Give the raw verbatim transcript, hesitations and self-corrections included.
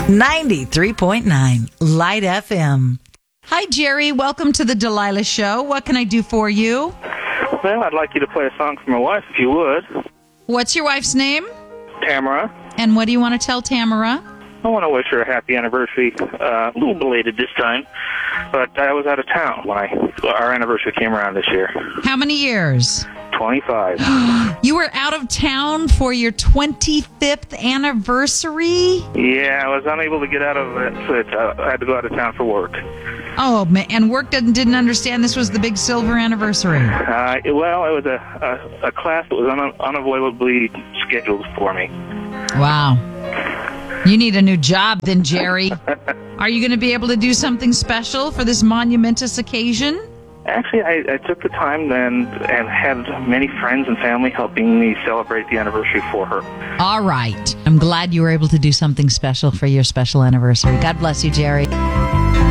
ninety-three point nine Light F M. Hi, Jerry. Welcome to the Delilah Show. What can I do for you? Well, I'd like you to play a song for my wife, if you would. What's your wife's name? Tamara. And what do you want to tell Tamara? I want to wish her a happy anniversary. Uh, a little belated this time, but I was out of town when I our anniversary came around this year. How many years? twenty-five. You were out of town for your twenty-fifth anniversary? Yeah, I was unable to get out of it. So uh, I had to go out of town for work. Oh, man. And work didn't, didn't understand this was the big silver anniversary. Uh, it- well, it was a, a, a class that was un- unavoidably scheduled for me. Wow. You need a new job then, Jerry. Are you going to be able to do something special for this monumentous occasion? Actually, I, I took the time then and had many friends and family helping me celebrate the anniversary for her. All right. I'm glad you were able to do something special for your special anniversary. God bless you, Jerry.